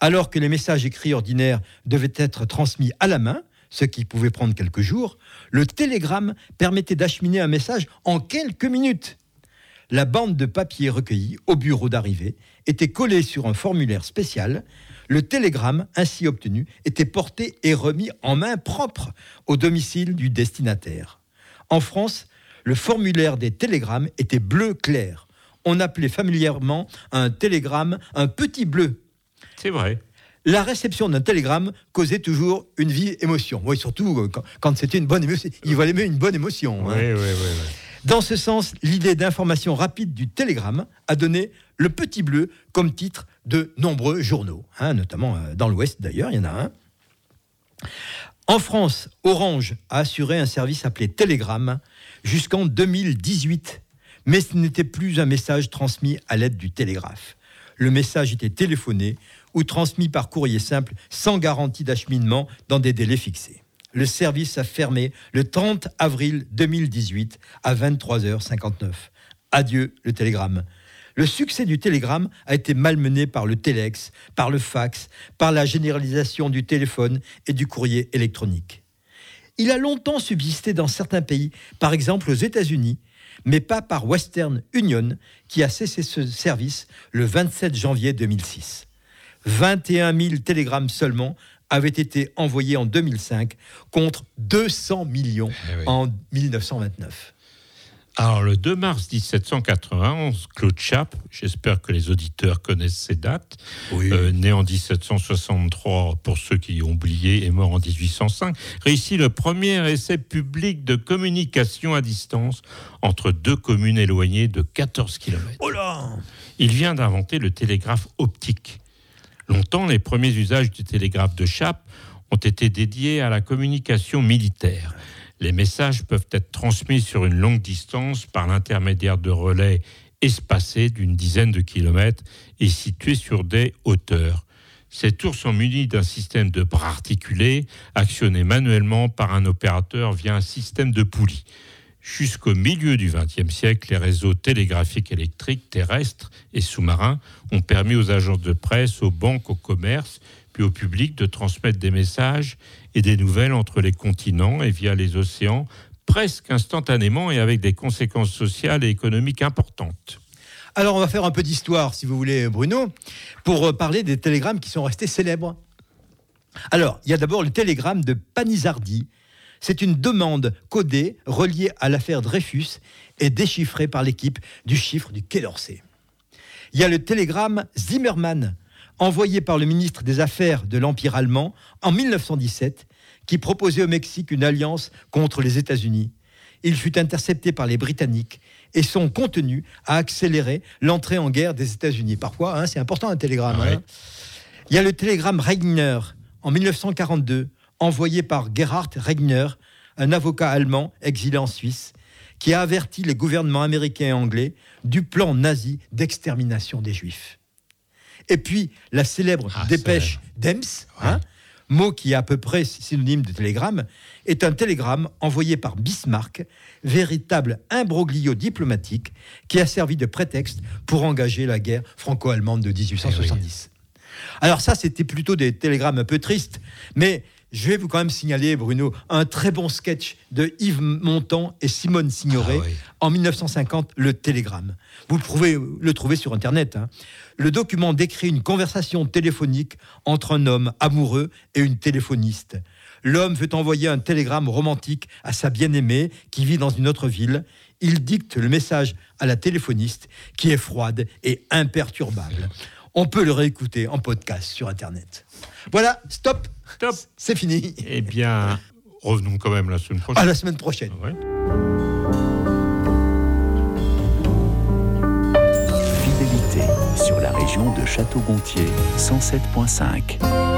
Alors que les messages écrits ordinaires devaient être transmis à la main, ce qui pouvait prendre quelques jours, le télégramme permettait d'acheminer un message en quelques minutes. La bande de papier recueillie au bureau d'arrivée était collée sur un formulaire spécial. Le télégramme ainsi obtenu était porté et remis en main propre au domicile du destinataire. En France, le formulaire des télégrammes était bleu clair. On appelait familièrement un télégramme un petit bleu. C'est vrai. La réception d'un télégramme causait toujours une vive émotion. Oui, surtout quand c'était une bonne émotion. Il valait mieux une bonne émotion. Oui. Dans ce sens, l'idée d'information rapide du télégramme a donné le petit bleu comme titre de nombreux journaux, notamment dans l'Ouest d'ailleurs, il y en a un. En France, Orange a assuré un service appelé Télégramme jusqu'en 2018, mais ce n'était plus un message transmis à l'aide du télégraphe. Le message était téléphoné ou transmis par courrier simple sans garantie d'acheminement dans des délais fixés. Le service a fermé le 30 avril 2018 à 23h59. Adieu le télégramme. Le succès du télégramme a été malmené par le téléx, par le fax, par la généralisation du téléphone et du courrier électronique. Il a longtemps subsisté dans certains pays, par exemple aux États-Unis, mais pas par Western Union, qui a cessé ce service le 27 janvier 2006. 21 000 télégrammes seulement avaient été envoyés en 2005 contre 200 millions en 1929. Alors, le 2 mars 1791, Claude Chappe, j'espère que les auditeurs connaissent ces dates, né en 1763, pour ceux qui ont oublié, et mort en 1805, réussit le premier essai public de communication à distance entre deux communes éloignées de 14 km. Oh là ! Il vient d'inventer le télégraphe optique. Longtemps, les premiers usages du télégraphe de Chappe ont été dédiés à la communication militaire. Les messages peuvent être transmis sur une longue distance par l'intermédiaire de relais espacés d'une dizaine de kilomètres et situés sur des hauteurs. Ces tours sont munis d'un système de bras articulés, actionnés manuellement par un opérateur via un système de poulies. Jusqu'au milieu du XXe siècle, les réseaux télégraphiques électriques terrestres et sous-marins ont permis aux agences de presse, aux banques, au commerce, puis au public de transmettre des messages et des nouvelles entre les continents et via les océans, presque instantanément et avec des conséquences sociales et économiques importantes. Alors on va faire un peu d'histoire, si vous voulez, Bruno, pour parler des télégrammes qui sont restés célèbres. Alors, il y a d'abord le télégramme de Panisardi. C'est une demande codée reliée à l'affaire Dreyfus et déchiffrée par l'équipe du chiffre du Quai d'Orsay. Il y a le télégramme Zimmermann, envoyé par le ministre des Affaires de l'Empire allemand en 1917, qui proposait au Mexique une alliance contre les États-Unis. Il fut intercepté par les Britanniques et son contenu a accéléré l'entrée en guerre des États-Unis. Parfois, c'est important un télégramme. Ouais. Il y a le télégramme Regner en 1942, envoyé par Gerhard Regner, un avocat allemand exilé en Suisse, qui a averti les gouvernements américains et anglais du plan nazi d'extermination des Juifs. Et puis, la célèbre dépêche d'Ems, mot qui est à peu près synonyme de télégramme, est un télégramme envoyé par Bismarck, véritable imbroglio diplomatique qui a servi de prétexte pour engager la guerre franco-allemande de 1870. Alors ça, c'était plutôt des télégrammes un peu tristes, mais je vais vous quand même signaler, Bruno, un très bon sketch de Yves Montand et Simone Signoret en 1950, le télégramme. Vous pouvez le trouver sur Internet. Le document décrit une conversation téléphonique entre un homme amoureux et une téléphoniste. L'homme veut envoyer un télégramme romantique à sa bien-aimée qui vit dans une autre ville. Il dicte le message à la téléphoniste qui est froide et imperturbable. On peut le réécouter en podcast sur Internet. Voilà, stop. C'est fini. Eh bien, revenons quand même la semaine prochaine. À la semaine prochaine. Ouais. Fidélité sur la région de Château-Gontier, 107.5.